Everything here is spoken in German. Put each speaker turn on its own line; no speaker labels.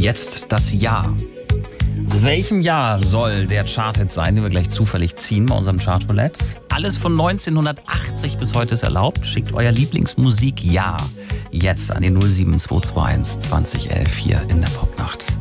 Jetzt das Jahr. Aus welchem Jahr soll der Charthit sein, den wir gleich zufällig ziehen bei unserem Chartroulette? Alles von 1980 bis heute ist erlaubt. Schickt euer Lieblingsmusikjahr jetzt an die 07221 2011 hier in der Popnacht.